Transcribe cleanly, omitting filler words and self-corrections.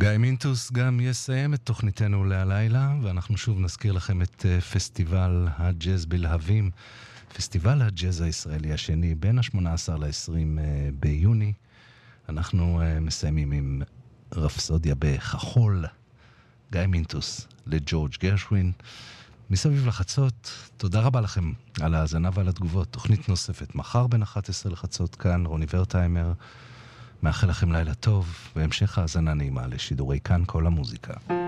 גיא מינטוס גם יסיים את תוכניתנו להלילה, ואנחנו שוב נזכיר לכם את פסטיבל הג'אז בלהבים, פסטיבל הג'אז הישראלי השני, בין ה-18 ל-20 ביוני. אנחנו מסיימים עם רפסודיה בחחול, גיא מינטוס לג'ורג' גרשווין. מסביב לחצות, תודה רבה לכם על ההאזנה ועל התגובות. תוכנית נוספת מחר בין 11 לחצות כאן, רוני ורטהיימר. מאחל לכם לילה טוב, והמשך האזנה נעימה לשידורי כאן כל המוזיקה.